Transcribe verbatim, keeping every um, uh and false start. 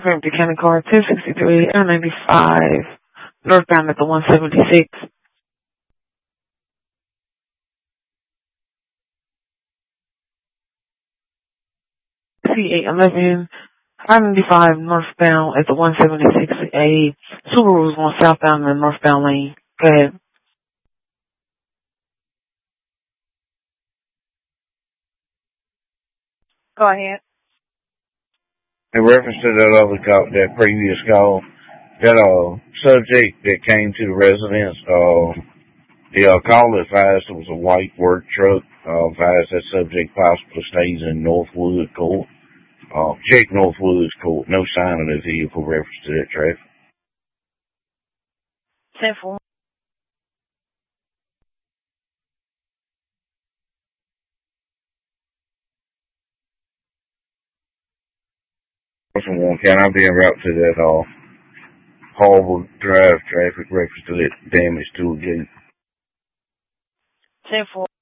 Crampton County car two sixty-three and ninety-five, northbound at the one seventy-six. C eight eleven, five ninety-five northbound at the one seventy-six. A Subaru is going southbound in the northbound lane. Go ahead. Go ahead. In reference to that other call, that previous call, that uh, subject that came to the residence, uh, the uh, caller advised it was a white work truck. Uh, advised that subject possibly stays in Northwood Court. Uh, check Northwood's Court. No sign of the vehicle reference to that traffic. ten four. From one can I be en route to that uh, Harvard Drive traffic reference to that damage to a gate. ten four.